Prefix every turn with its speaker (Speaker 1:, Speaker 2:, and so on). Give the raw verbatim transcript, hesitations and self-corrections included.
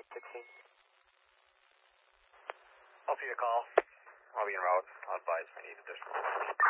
Speaker 1: sixteen.
Speaker 2: I'll see the call. I'll be en route. I'll advise if I need additional.